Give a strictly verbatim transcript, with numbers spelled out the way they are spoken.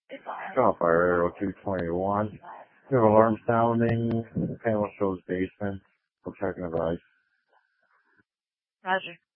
Alpha Aero two twenty-one. We have alarm sounding. Panel shows basement. We're checking the device. Roger.